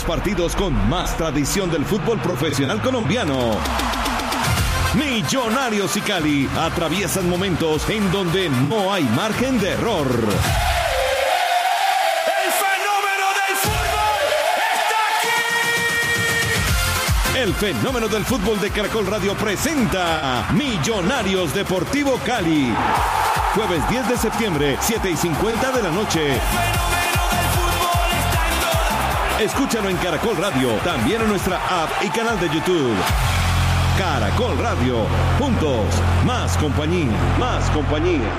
partidos con más tradición del fútbol profesional colombiano. Millonarios y Cali atraviesan momentos en donde no hay margen de error. El fenómeno del fútbol de Caracol Radio presenta Millonarios Deportivo Cali. Jueves 10 de septiembre, 7:50 de la noche. Escúchalo en Caracol Radio, también en nuestra app y canal de YouTube. Caracol Radio, juntos, más compañía, más compañía.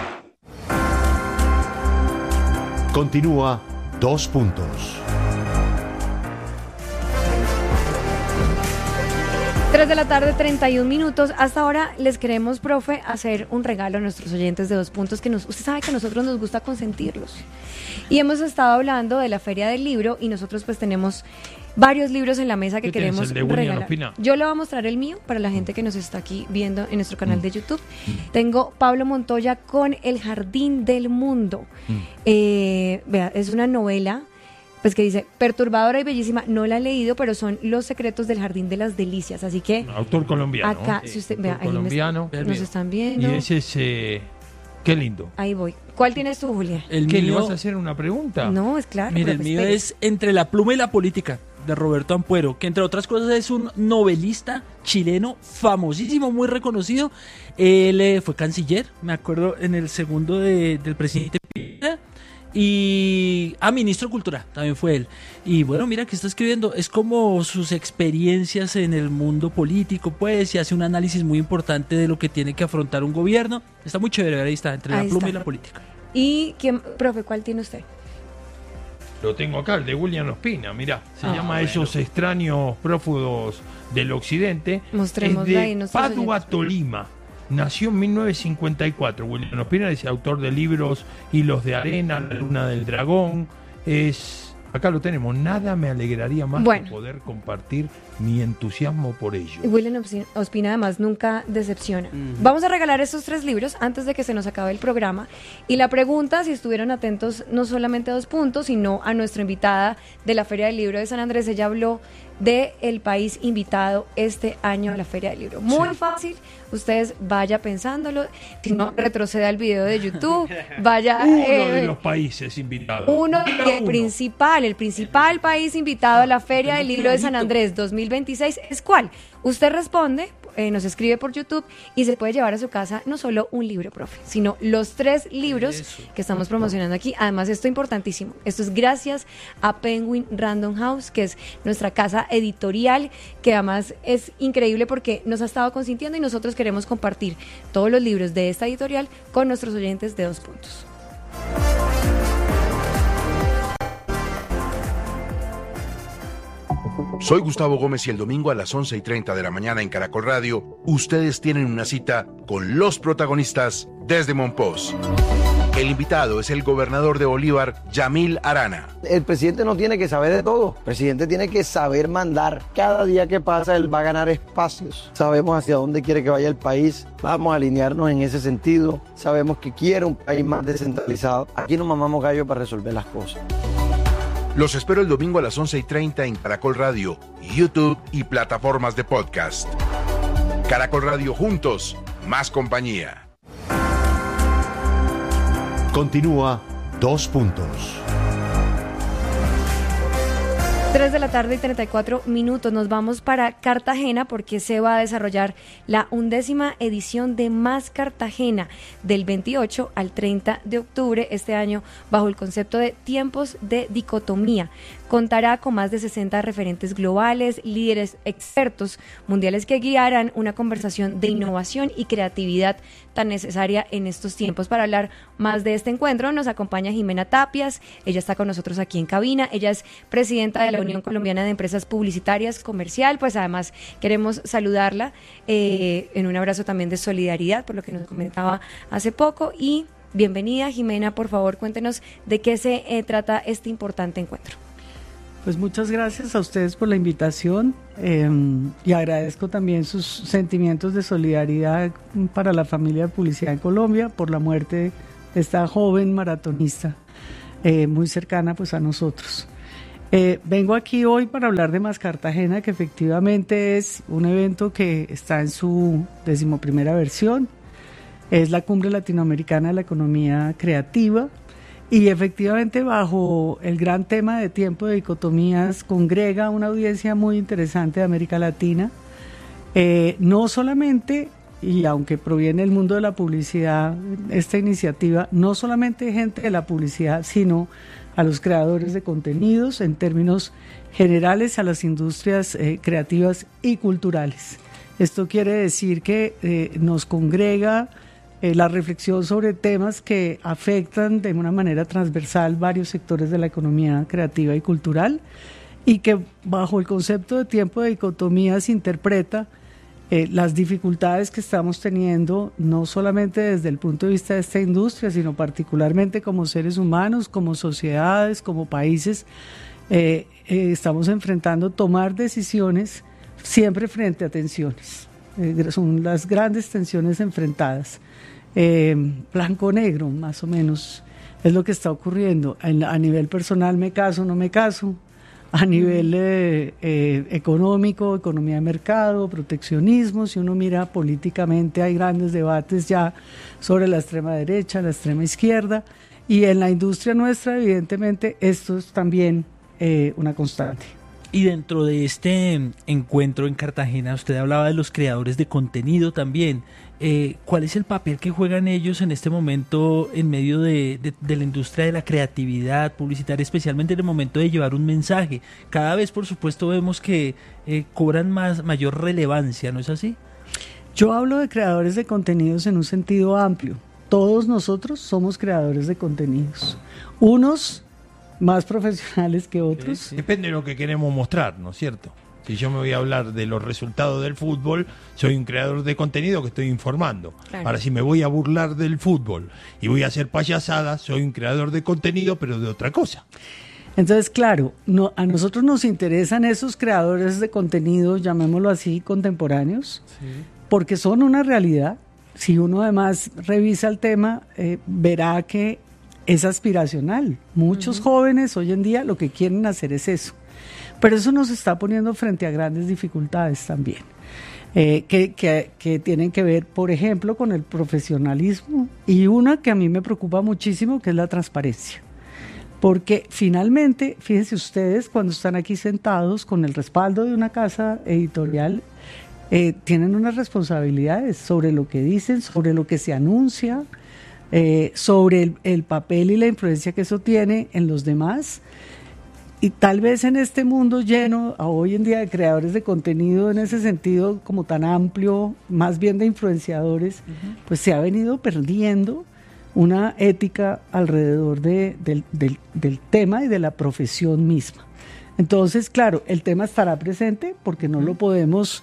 Continúa 2 puntos. 3 de la tarde, 31 minutos. Hasta ahora les queremos, profe, hacer un regalo a nuestros oyentes de 2 puntos usted sabe que a nosotros nos gusta consentirlos. Y hemos estado hablando de la Feria del Libro y nosotros pues tenemos varios libros en la mesa que queremos regalar. Yo le voy a mostrar el mío para la gente que nos está aquí viendo en nuestro canal de YouTube. Tengo Pablo Montoya con El Jardín del Mundo. Vea, es una novela pues que dice, perturbadora y bellísima, no la he leído, pero son Los secretos del Jardín de las Delicias, así que... Autor colombiano. Acá, si usted vea, ahí colombiano. nos están viendo. Y ese es... qué lindo. Ahí voy. ¿Cuál tienes tú, Julia? ¿Qué, le vas a hacer una pregunta? No, es claro. Mire, el mío es Entre la pluma y la política, de Roberto Ampuero, que entre otras cosas es un novelista chileno famosísimo, muy reconocido. Él fue canciller, me acuerdo, en el segundo del presidente Piñera. Y ministro de Cultura también fue él. Y bueno, mira que está escribiendo, es como sus experiencias en el mundo político, pues, y hace un análisis muy importante de lo que tiene que afrontar un gobierno. Está muy chévere, ahí está, Entre la pluma y la política. ¿Y quién, profe, cuál tiene usted? Lo tengo acá, el de William Ospina, mirá, se llama Esos extraños prófugos del occidente. Mostrémosla ahí, es de Padua, Tolima. Nació en 1954. William Ospina es autor de libros Hilos de Arena, La Luna del Dragón. Acá lo tenemos. Nada me alegraría más que poder compartir mi entusiasmo por ello. William Ospina además nunca decepciona. Vamos a regalar estos 3 libros antes de que se nos acabe el programa. Y la pregunta, si estuvieron atentos no solamente a 2 puntos, sino a nuestra invitada de la Feria del Libro de San Andrés. Ella habló de el país invitado este año a la Feria del Libro. Muy fácil, ustedes vaya pensándolo, si no retroceda al video de YouTube, vaya... Uno de los países invitados. El principal país invitado a la Feria del Libro de San Andrés 2026 es ¿cuál? Usted responde, nos escribe por YouTube y se puede llevar a su casa no solo un libro, profe, sino los 3 libros que estamos promocionando aquí. Además, esto es importantísimo. Esto es gracias a Penguin Random House, que es nuestra casa editorial, que además es increíble porque nos ha estado consintiendo y nosotros queremos compartir todos los libros de esta editorial con nuestros oyentes de 2 puntos. Soy Gustavo Gómez y el domingo a las 11:30 de la mañana en Caracol Radio, ustedes tienen una cita con los protagonistas desde Monpós. El invitado es el gobernador de Bolívar, Yamil Arana. El presidente no tiene que saber de todo, el presidente tiene que saber mandar. Cada día que pasa él va a ganar espacios. Sabemos hacia dónde quiere que vaya el país, vamos a alinearnos en ese sentido. Sabemos que quiere un país más descentralizado. Aquí no mamamos gallo para resolver las cosas. Los espero el domingo a las 11:30 en Caracol Radio, YouTube y plataformas de podcast. Caracol Radio, juntos, más compañía. Continúa 2 puntos. 3 de la tarde y 34 minutos. Nos vamos para Cartagena porque se va a desarrollar la 11ª edición de Más Cartagena del 28 al 30 de octubre este año bajo el concepto de Tiempos de Dicotomía. Contará con más de 60 referentes globales, líderes expertos mundiales que guiarán una conversación de innovación y creatividad tan necesaria en estos tiempos. Para hablar más de este encuentro nos acompaña Jimena Tapias. Ella está con nosotros aquí en cabina. Ella es presidenta de la Unión Colombiana de Empresas Publicitarias Comercial. Pues además queremos saludarla en un abrazo también de solidaridad por lo que nos comentaba hace poco. Y bienvenida, Jimena, por favor cuéntenos de qué se trata este importante encuentro. Pues muchas gracias a ustedes por la invitación y agradezco también sus sentimientos de solidaridad para la familia de Publicidad en Colombia por la muerte de esta joven maratonista muy cercana pues a nosotros. Vengo aquí hoy para hablar de Más Cartagena, que efectivamente es un evento que está en su 11ª versión. Es la Cumbre Latinoamericana de la Economía Creativa y efectivamente bajo el gran tema de tiempo de dicotomías congrega una audiencia muy interesante de América Latina. No solamente, y aunque proviene del mundo de la publicidad, esta iniciativa, no solamente gente de la publicidad, sino a los creadores de contenidos en términos generales, a las industrias creativas y culturales. Esto quiere decir que nos congrega la reflexión sobre temas que afectan de una manera transversal varios sectores de la economía creativa y cultural, y que bajo el concepto de tiempo de dicotomía se interpreta las dificultades que estamos teniendo, no solamente desde el punto de vista de esta industria, sino particularmente como seres humanos, como sociedades, como países, estamos enfrentando tomar decisiones siempre frente a tensiones. Son las grandes tensiones enfrentadas. Blanco-negro, más o menos, es lo que está ocurriendo. A nivel personal, me caso, no me caso. A nivel económico, economía de mercado, proteccionismo, si uno mira políticamente hay grandes debates ya sobre la extrema derecha, la extrema izquierda, y en la industria nuestra evidentemente esto es también una constante. Y dentro de este encuentro en Cartagena, usted hablaba de los creadores de contenido también. ¿Cuál es el papel que juegan ellos en este momento en medio de la industria de la creatividad publicitaria, especialmente en el momento de llevar un mensaje? Cada vez, por supuesto, vemos que cobran mayor relevancia, ¿no es así? Yo hablo de creadores de contenidos en un sentido amplio. Todos nosotros somos creadores de contenidos. Unos más profesionales que otros. Sí. Depende de lo que queremos mostrar, ¿no es cierto? Si yo me voy a hablar de los resultados del fútbol, soy un creador de contenido que estoy informando. Claro. Ahora, si me voy a burlar del fútbol y voy a hacer payasadas, soy un creador de contenido, pero de otra cosa. Entonces, claro, a nosotros nos interesan esos creadores de contenido, llamémoslo así, contemporáneos, sí, porque son una realidad. Si uno además revisa el tema, verá que es aspiracional. Muchos jóvenes hoy en día lo que quieren hacer es eso. Pero eso nos está poniendo frente a grandes dificultades también, que tienen que ver, por ejemplo, con el profesionalismo, y una que a mí me preocupa muchísimo, que es la transparencia. Porque finalmente, fíjense ustedes, cuando están aquí sentados con el respaldo de una casa editorial, tienen unas responsabilidades sobre lo que dicen, sobre lo que se anuncia, sobre el papel y la influencia que eso tiene en los demás. Y tal vez en este mundo lleno hoy en día de creadores de contenido, en ese sentido como tan amplio, más bien de influenciadores, pues se ha venido perdiendo una ética alrededor del tema y de la profesión misma. Entonces, claro, el tema estará presente porque no lo podemos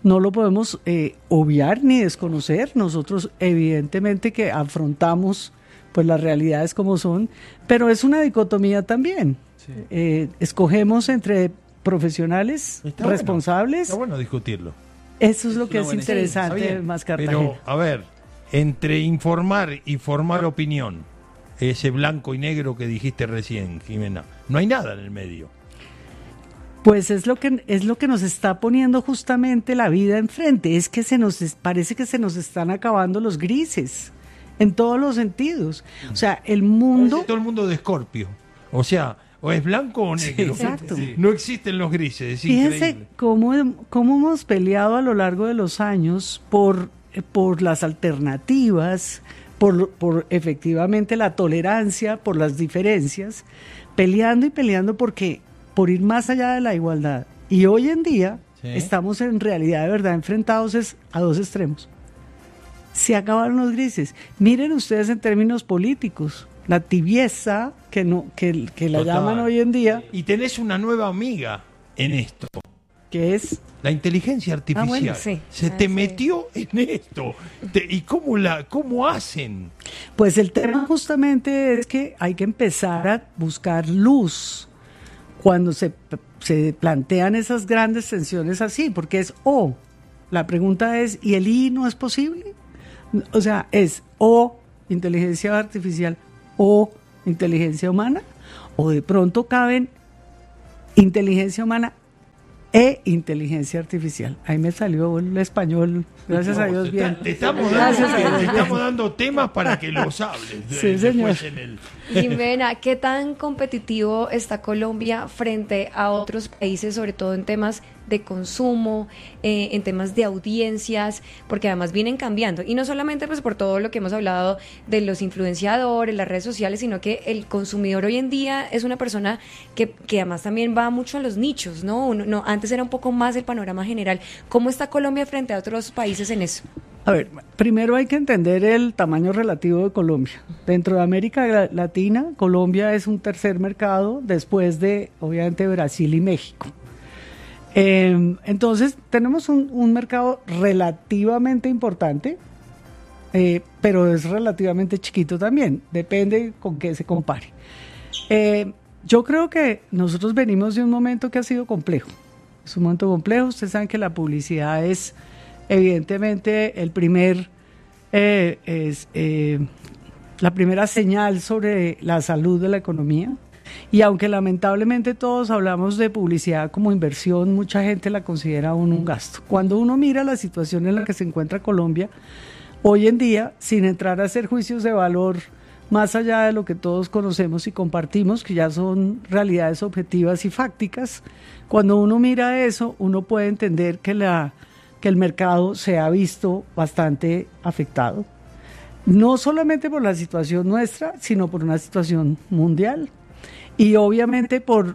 obviar ni desconocer. Nosotros evidentemente que afrontamos pues las realidades como son, pero es una dicotomía también. Sí. Escogemos entre profesionales responsables. Está bueno discutirlo. Eso es lo que es interesante de Más Cartagena. Pero, a ver, entre informar y formar opinión, ese blanco y negro que dijiste recién, Jimena, no hay nada en el medio. Pues es lo que nos está poniendo justamente la vida enfrente. Es que parece que se nos están acabando los grises en todos los sentidos. O sea, el mundo... Parece todo el mundo de Escorpio. O sea, o es blanco o negro. Sí, exacto. Sí. No existen los grises, es Fíjense increíble. cómo hemos peleado a lo largo de los años por las alternativas, por efectivamente la tolerancia, por las diferencias, peleando y peleando por ir más allá de la igualdad. Y hoy en día estamos en realidad de verdad enfrentados a dos extremos. Se acabaron los grises. Miren ustedes en términos políticos, la tibieza que la llaman hoy en día. Y tenés una nueva amiga en esto. ¿Qué es? La inteligencia artificial. Bueno, sí. Se te metió en esto. ¿Y cómo hacen? Pues el tema justamente es que hay que empezar a buscar luz cuando se plantean esas grandes tensiones así, porque es la pregunta es, ¿y el I no es posible? O sea, es inteligencia artificial o inteligencia humana, o de pronto caben inteligencia humana e inteligencia artificial. Ahí me salió el español, gracias a Dios, bien. Te estamos dando temas para que los hables. Sí, señor. Jimena, ¿qué tan competitivo está Colombia frente a otros países, sobre todo en temas de consumo, en temas de audiencias? Porque además vienen cambiando, y no solamente pues por todo lo que hemos hablado de los influenciadores, las redes sociales, sino que el consumidor hoy en día es una persona que además también va mucho a los nichos, ¿no? Antes era un poco más el panorama general. ¿Cómo está Colombia frente a otros países en eso? A ver, primero hay que entender el tamaño relativo de Colombia. Dentro de América Latina, Colombia es un tercer mercado después de, obviamente, Brasil y México. Entonces, tenemos un mercado relativamente importante, pero es relativamente chiquito también. Depende con qué se compare. Yo creo que nosotros venimos de un momento que ha sido complejo. Es un momento complejo. Ustedes saben que la publicidad es evidentemente la primera señal sobre la salud de la economía, y aunque lamentablemente todos hablamos de publicidad como inversión, mucha gente la considera aún un gasto. Cuando uno mira la situación en la que se encuentra Colombia hoy en día, sin entrar a hacer juicios de valor más allá de lo que todos conocemos y compartimos, que ya son realidades objetivas y fácticas, cuando uno mira eso, uno puede entender que el mercado se ha visto bastante afectado, no solamente por la situación nuestra, sino por una situación mundial y obviamente por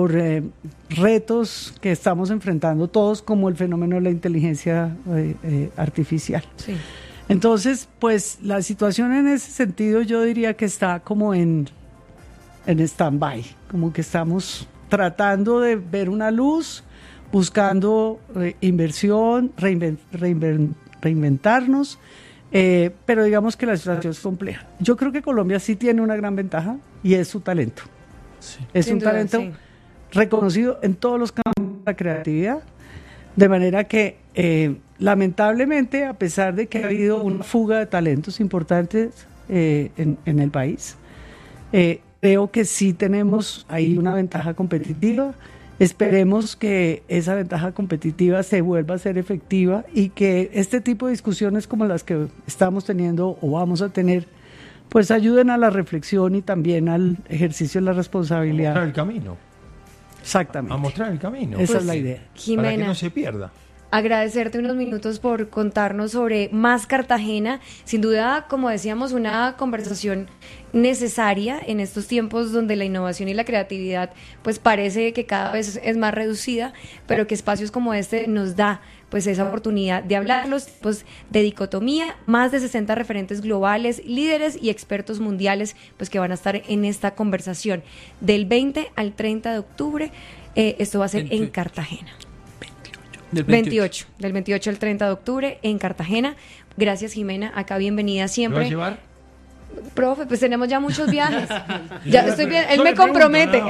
retos que estamos enfrentando todos, como el fenómeno de la inteligencia artificial. Sí. Entonces, pues la situación en ese sentido yo diría que está como en stand-by, como que estamos tratando de ver una luz, buscando inversión, reinventarnos, pero digamos que la situación es compleja. Yo creo que Colombia sí tiene una gran ventaja y es su talento. Sí. Es sin un duda, talento sí, reconocido en todos los campos de la creatividad, de manera que lamentablemente, a pesar de que ha habido una fuga de talentos importantes en el país, creo que sí tenemos ahí una ventaja competitiva. Esperemos que esa ventaja competitiva se vuelva a ser efectiva y que este tipo de discusiones como las que estamos teniendo o vamos a tener, pues ayuden a la reflexión y también al ejercicio de la responsabilidad. A mostrar el camino. Exactamente. A mostrar el camino. Esa es la idea. Jimena, para que no se pierda. Agradecerte unos minutos por contarnos sobre Más Cartagena. Sin duda, como decíamos, una conversación necesaria en estos tiempos donde la innovación y la creatividad pues parece que cada vez es más reducida, pero que espacios como este nos da pues esa oportunidad de hablar los tipos de dicotomía, más de 60 referentes globales, líderes y expertos mundiales pues que van a estar en esta conversación del 20 al 30 de octubre. Esto va a ser en Cartagena. Del 28 al 30 de octubre en Cartagena. Gracias, Jimena. Acá bienvenida siempre. ¿Me vas a llevar? Profe, pues tenemos ya muchos viajes. Ya estoy bien. Él me compromete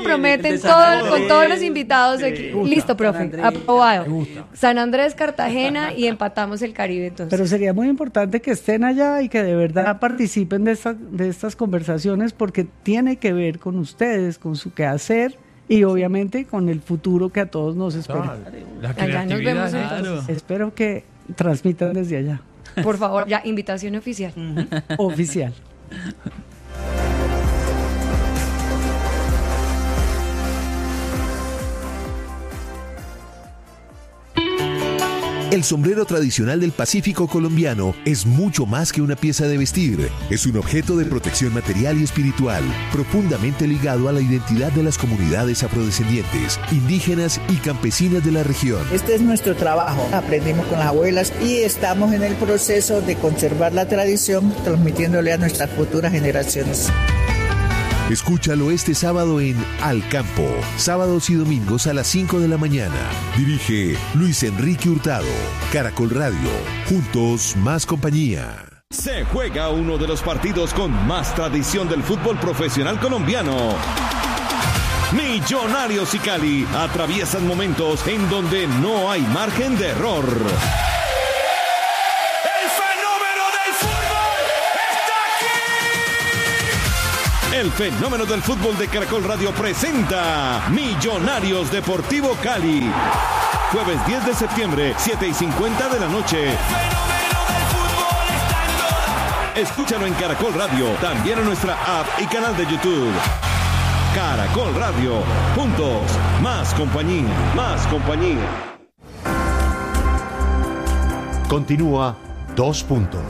con todos los invitados aquí. Listo, profe. Aprobado. San Andrés, Cartagena y empatamos el Caribe entonces. Pero sería muy importante que estén allá y que de verdad participen de estas conversaciones, porque tiene que ver con ustedes, con su quehacer y obviamente con el futuro que a todos nos espera. Allá nos vemos entonces. Espero que transmitan desde allá. Por favor, ya, invitación oficial. Oficial. El sombrero tradicional del Pacífico colombiano es mucho más que una pieza de vestir. Es un objeto de protección material y espiritual, profundamente ligado a la identidad de las comunidades afrodescendientes, indígenas y campesinas de la región. Este es nuestro trabajo. Aprendimos con las abuelas y estamos en el proceso de conservar la tradición, transmitiéndole a nuestras futuras generaciones. Escúchalo este sábado en Al Campo, sábados y domingos a las 5 de la mañana. Dirige Luis Enrique Hurtado. Caracol Radio. Juntos, más compañía. Se juega uno de los partidos con más tradición del fútbol profesional colombiano. Millonarios y Cali atraviesan momentos en donde no hay margen de error. El fenómeno del fútbol de Caracol Radio presenta Millonarios Deportivo Cali. Jueves 10 de septiembre, 7:50 de la noche. Escúchalo en Caracol Radio, también en nuestra app y canal de YouTube. Caracol Radio, juntos, más compañía, más compañía. Continúa 2 puntos.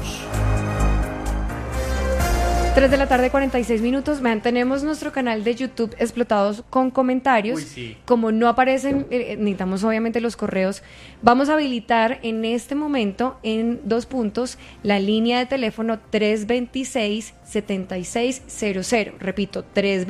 3 de la tarde, 46 minutos. Mantenemos nuestro canal de YouTube explotados con comentarios. Uy, sí. Como no aparecen, necesitamos obviamente los correos. Vamos a habilitar en este momento, en 2 puntos, la línea de teléfono 326-7600. Repito,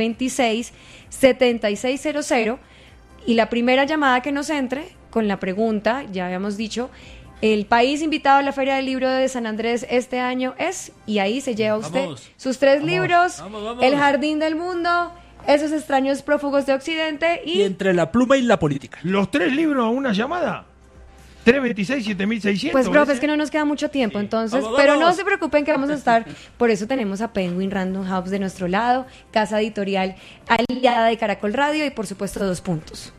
326-7600. Y la primera llamada que nos entre con la pregunta, ya habíamos dicho, el país invitado a la Feria del Libro de San Andrés este año es, y ahí se lleva usted sus 3 libros, vamos. El Jardín del Mundo, Esos extraños prófugos de Occidente y Entre la pluma y la política. ¿Los 3 libros a una llamada? 326-7600. Pues, profe, es que no nos queda mucho tiempo, entonces, pero no se preocupen que vamos a estar, por eso tenemos a Penguin Random House de nuestro lado, casa editorial aliada de Caracol Radio y por supuesto 2 puntos.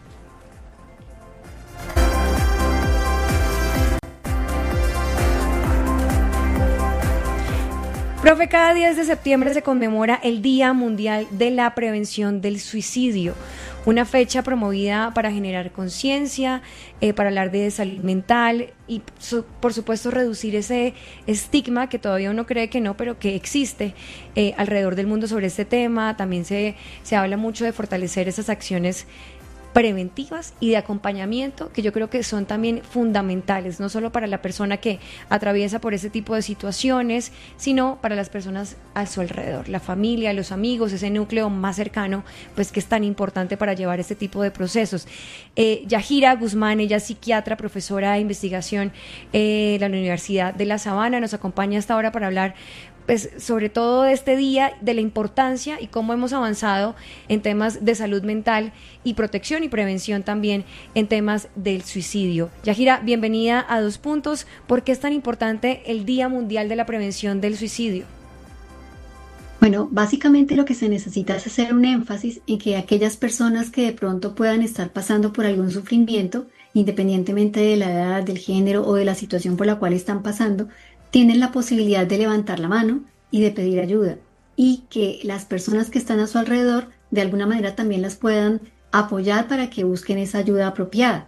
Profe, cada 10 de septiembre se conmemora el Día Mundial de la Prevención del Suicidio, una fecha promovida para generar conciencia, para hablar de salud mental y, por supuesto, reducir ese estigma que todavía uno cree que no, pero que existe alrededor del mundo sobre este tema. También se habla mucho de fortalecer esas acciones preventivas y de acompañamiento, que yo creo que son también fundamentales, no solo para la persona que atraviesa por ese tipo de situaciones, sino para las personas a su alrededor, la familia, los amigos, ese núcleo más cercano, pues que es tan importante para llevar este tipo de procesos. Yajira Guzmán, ella es psiquiatra, profesora de investigación de la Universidad de La Sabana, nos acompaña hasta ahora para hablar pues sobre todo de este día, de la importancia y cómo hemos avanzado en temas de salud mental y protección y prevención también en temas del suicidio. Yajira, bienvenida a 2 puntos. ¿Por qué es tan importante el Día Mundial de la Prevención del Suicidio? Bueno, básicamente lo que se necesita es hacer un énfasis en que aquellas personas que de pronto puedan estar pasando por algún sufrimiento, independientemente de la edad, del género o de la situación por la cual están pasando, tienen la posibilidad de levantar la mano y de pedir ayuda, y que las personas que están a su alrededor de alguna manera también las puedan apoyar para que busquen esa ayuda apropiada.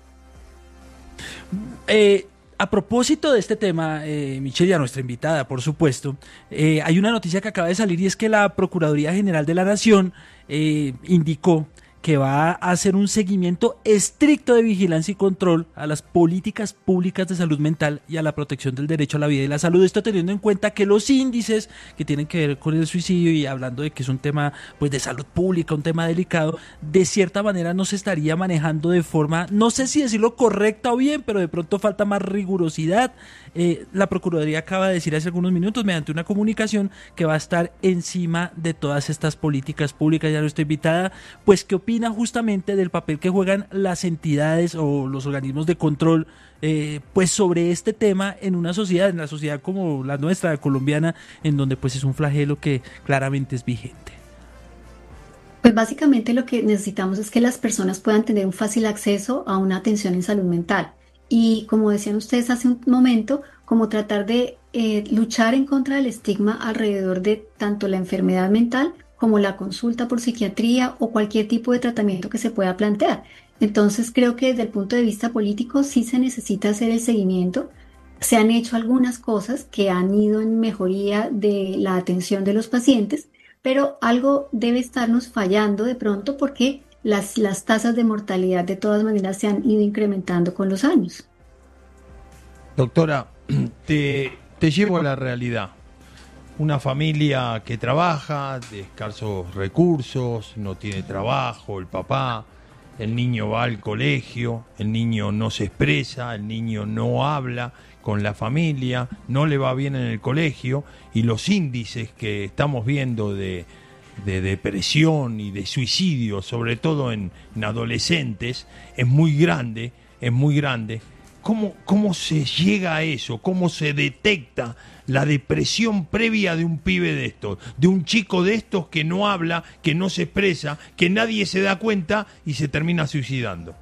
A propósito de este tema, Michelle, a nuestra invitada, por supuesto, hay una noticia que acaba de salir y es que la Procuraduría General de la Nación indicó que va a hacer un seguimiento estricto de vigilancia y control a las políticas públicas de salud mental y a la protección del derecho a la vida y la salud. Esto teniendo en cuenta que los índices que tienen que ver con el suicidio, y hablando de que es un tema pues de salud pública, un tema delicado, de cierta manera no se estaría manejando de forma, no sé si decirlo correcta o bien, pero de pronto falta más rigurosidad. La Procuraduría acaba de decir hace algunos minutos mediante una comunicación que va a estar encima de todas estas políticas públicas. Ya nuestra invitada, pues, ¿qué opina justamente del papel que juegan las entidades o los organismos de control pues sobre este tema en una sociedad, en la sociedad como la nuestra, colombiana, en donde pues es un flagelo que claramente es vigente? Pues básicamente lo que necesitamos es que las personas puedan tener un fácil acceso a una atención en salud mental. Y como decían ustedes hace un momento, como tratar de luchar en contra del estigma alrededor de tanto la enfermedad mental como la consulta por psiquiatría o cualquier tipo de tratamiento que se pueda plantear. Entonces creo que desde el punto de vista político sí se necesita hacer el seguimiento. Se han hecho algunas cosas que han ido en mejoría de la atención de los pacientes, pero algo debe estarnos fallando de pronto porque las tasas de mortalidad de todas maneras se han ido incrementando con los años. Doctora, te llevo a la realidad. Una familia que trabaja de escasos recursos, no tiene trabajo, el papá, el niño va al colegio, el niño no se expresa, el niño no habla con la familia, no le va bien en el colegio, y los índices que estamos viendo de depresión y de suicidio, sobre todo en adolescentes, es muy grande. ¿Cómo se llega a eso? ¿Cómo se detecta la depresión previa de un pibe de estos? De un chico de estos que no habla, que no se expresa, que nadie se da cuenta y se termina suicidando.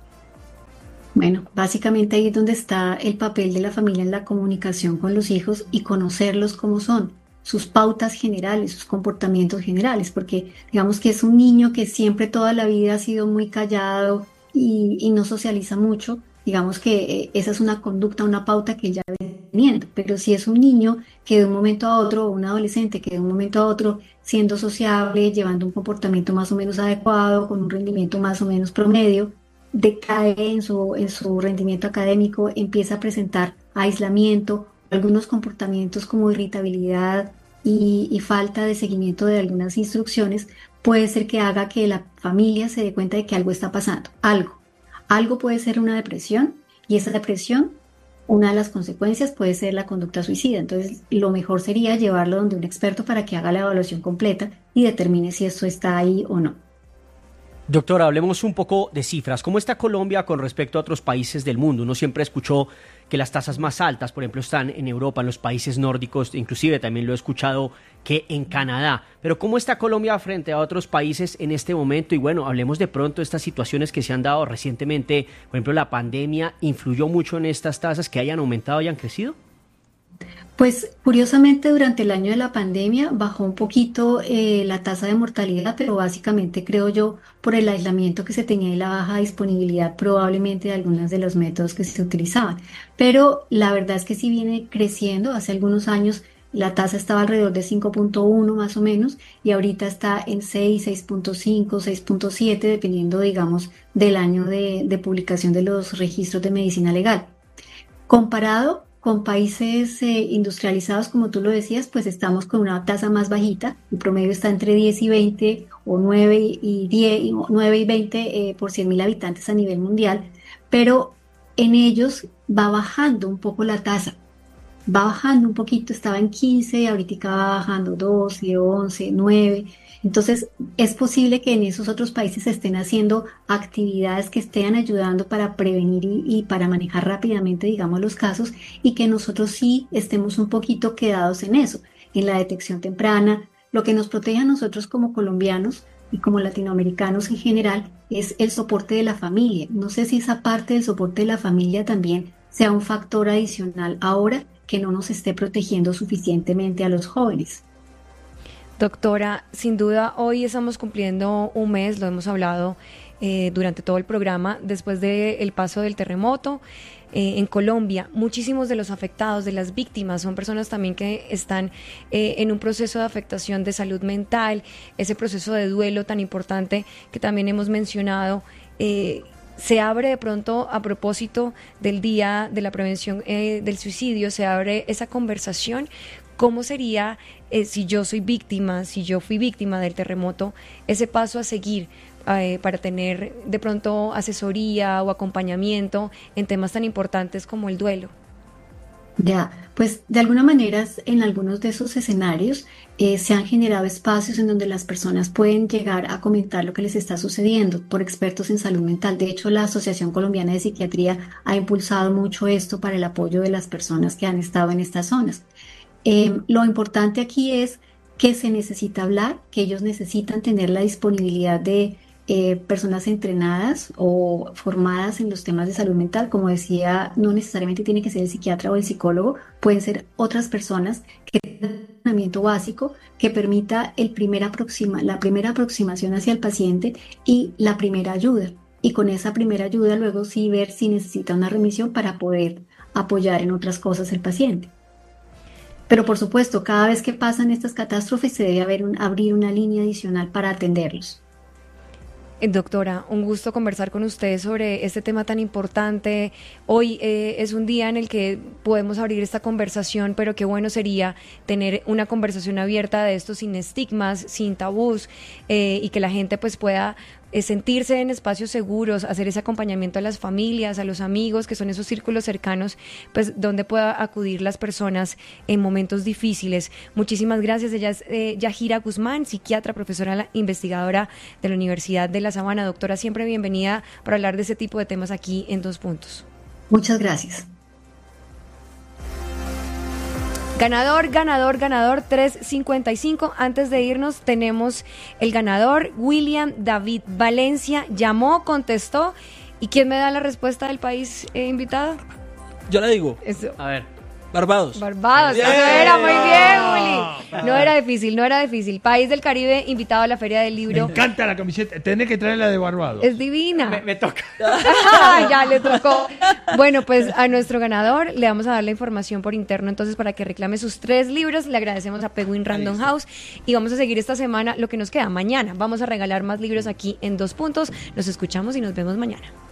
Bueno, básicamente ahí es donde está el papel de la familia en la comunicación con los hijos y conocerlos como son, sus pautas generales, sus comportamientos generales, porque digamos que es un niño que siempre toda la vida ha sido muy callado y no socializa mucho. Digamos que esa es una conducta, una pauta que ya viene teniendo, pero si es un niño que de un momento a otro, o un adolescente que de un momento a otro, siendo sociable, llevando un comportamiento más o menos adecuado, con un rendimiento más o menos promedio, decae en su rendimiento académico, empieza a presentar aislamiento, algunos comportamientos como irritabilidad y falta de seguimiento de algunas instrucciones, puede ser que haga que la familia se dé cuenta de que algo está pasando, algo puede ser una depresión, y esa depresión, una de las consecuencias puede ser la conducta suicida. Entonces, lo mejor sería llevarlo donde un experto para que haga la evaluación completa y determine si esto está ahí o no. Doctora, hablemos un poco de cifras. ¿Cómo está Colombia con respecto a otros países del mundo? Uno siempre escuchó que las tasas más altas, por ejemplo, están en Europa, en los países nórdicos, inclusive también lo he escuchado que en Canadá. Pero ¿cómo está Colombia frente a otros países en este momento? Y bueno, hablemos de pronto de estas situaciones que se han dado recientemente. Por ejemplo, la pandemia influyó mucho en estas tasas que hayan aumentado y han crecido. Pues curiosamente durante el año de la pandemia bajó un poquito la tasa de mortalidad, pero básicamente creo yo por el aislamiento que se tenía y la baja disponibilidad probablemente de algunos de los métodos que se utilizaban. Pero la verdad es que sí viene creciendo. Hace algunos años la tasa estaba alrededor de 5.1 más o menos y ahorita está en 6, 6.5, 6.7 dependiendo, digamos, del año de publicación de los registros de medicina legal. Comparado con países industrializados, como tú lo decías, pues estamos con una tasa más bajita. El promedio está entre 10 y 20 o 9 y 20 por 100.000 habitantes a nivel mundial, pero en ellos va bajando un poco la tasa. Va bajando un poquito, estaba en 15, ahorita va bajando 12, 11, 9. Entonces, es posible que en esos otros países se estén haciendo actividades que estén ayudando para prevenir y para manejar rápidamente, digamos, los casos, y que nosotros sí estemos un poquito quedados en eso, en la detección temprana. Lo que nos protege a nosotros como colombianos y como latinoamericanos en general es el soporte de la familia. No sé si esa parte del soporte de la familia también sea un factor adicional ahora que no nos esté protegiendo suficientemente a los jóvenes. Doctora, sin duda hoy estamos cumpliendo un mes, lo hemos hablado durante todo el programa, después del paso del terremoto. En Colombia, muchísimos de los afectados, de las víctimas, son personas también que están en un proceso de afectación de salud mental, ese proceso de duelo tan importante que también hemos mencionado. Se abre de pronto, a propósito del Día de la Prevención del Suicidio, se abre esa conversación. ¿Cómo sería si yo soy víctima, si yo fui víctima del terremoto, ese paso a seguir para tener de pronto asesoría o acompañamiento en temas tan importantes como el duelo? Ya, pues de alguna manera en algunos de esos escenarios se han generado espacios en donde las personas pueden llegar a comentar lo que les está sucediendo por expertos en salud mental. De hecho, la Asociación Colombiana de Psiquiatría ha impulsado mucho esto para el apoyo de las personas que han estado en estas zonas. Lo importante aquí es que se necesita hablar, que ellos necesitan tener la disponibilidad de personas entrenadas o formadas en los temas de salud mental. Como decía, no necesariamente tiene que ser el psiquiatra o el psicólogo, pueden ser otras personas que tengan un entrenamiento básico que permita la primera aproximación hacia el paciente y la primera ayuda. Y con esa primera ayuda luego sí ver si necesita una remisión para poder apoyar en otras cosas el paciente. Pero por supuesto, cada vez que pasan estas catástrofes se debe abrir una línea adicional para atenderlos. Doctora, un gusto conversar con usted sobre este tema tan importante. Hoy es un día en el que podemos abrir esta conversación, pero qué bueno sería tener una conversación abierta de esto sin estigmas, sin tabús, y que la gente pues pueda sentirse en espacios seguros, hacer ese acompañamiento a las familias, a los amigos, que son esos círculos cercanos, pues donde pueda acudir las personas en momentos difíciles. Muchísimas gracias. Ella es Yajira Guzmán, psiquiatra, profesora investigadora de la Universidad de La Sabana. Doctora, siempre bienvenida para hablar de ese tipo de temas aquí en Dos Puntos. Muchas gracias. Ganador, 355. Antes de irnos tenemos el ganador, William David Valencia. Llamó, contestó. ¿Y quién me da la respuesta del país invitado? Yo la digo. Eso. A ver. Barbados. Eso era muy bien, Willy. No era difícil. País del Caribe invitado a la Feria del Libro. Me encanta la camiseta. Tenés que traer la de Barbados. Es divina. Me toca. Ya le tocó. Bueno, pues a nuestro ganador le vamos a dar la información por interno, entonces, para que reclame sus 3 libros. Le agradecemos a Penguin Random House y vamos a seguir esta semana lo que nos queda. Mañana vamos a regalar más libros aquí en 2 Puntos. Nos escuchamos y nos vemos mañana.